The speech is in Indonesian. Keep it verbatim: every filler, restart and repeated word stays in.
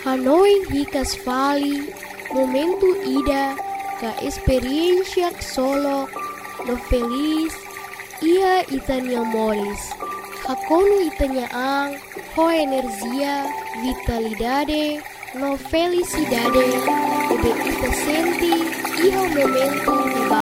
Hanoi hikas fali, momentu ida, ka experiencia solo, no feliz, ia itanya moris. Hakonu itanya ang, ho energia, vitalidade, no felicidade, ebe ita senti, iho momentu